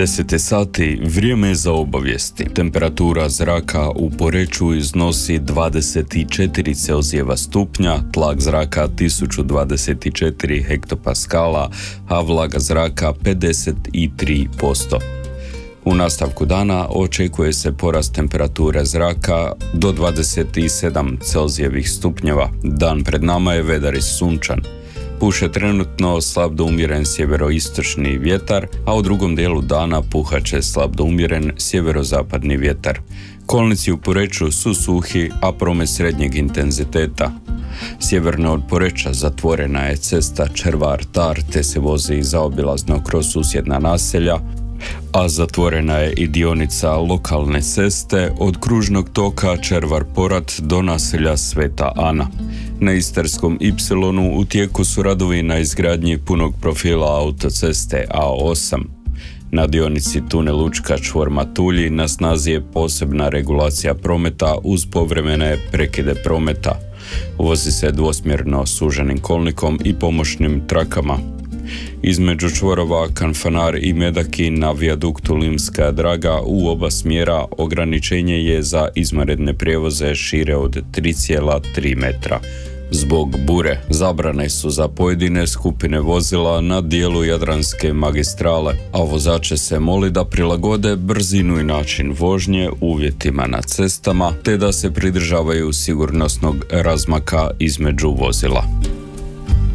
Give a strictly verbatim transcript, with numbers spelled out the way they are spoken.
deset sati, vrijeme je za obavijesti. Temperatura zraka u Poreču iznosi dvadeset četiri Celzijeva stupnja, tlak zraka tisuću dvadeset četiri hektopaskala, a vlaga zraka pedeset tri posto. U nastavku dana očekuje se porast temperature zraka do dvadeset sedam Celzijevih stupnjeva. Dan pred nama je vedar i sunčan. Puše trenutno slab do umjeren sjeveroistočni vjetar, a u drugom dijelu dana puhat će slab do umjeren sjeverozapadni vjetar. Kolnici u Poreču su suhi, a promet srednjeg intenziteta. Sjeverno od Poreča zatvorena je cesta Červar-Tar, te se vozi zaobilazno kroz susjedna naselja, a zatvorena je i dionica lokalne ceste od kružnog toka Červar-Porat do naselja Sveta Ana. Na Istarskom Ipsilonu u tijeku su radovi na izgradnji punog profila autoceste A osam. Na dionici tunel Učka čvor Matulji na snazi je posebna regulacija prometa uz povremene prekide prometa. Vozi se dvosmjerno suženim kolnikom i pomoćnim trakama. Između čvorova Kanfanar i Medaki na vijaduktu Limska Draga u oba smjera ograničenje je za izvanredne prijevoze šire od tri zarez tri metra. Zbog bure zabrane su za pojedine skupine vozila na dijelu Jadranske magistrale, a vozače se moli da prilagode brzinu i način vožnje uvjetima na cestama te da se pridržavaju sigurnosnog razmaka između vozila.